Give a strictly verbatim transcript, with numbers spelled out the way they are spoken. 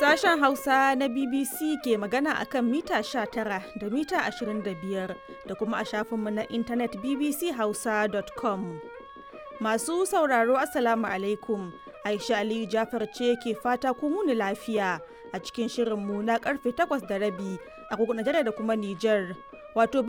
Sashen Hausa na B B C ke magana akan mita sha tara da mita ashirin da biyar da kuma a shafinmu na intanet b b c hausa dot com. Masu sauraro Assalamu alaikum. Aisha Aliyu Jafar ce ke fata kun wuni lafiya a cikin shirinmu na karfe takwas da rabi a Najeriya da kuma Nijar. Wato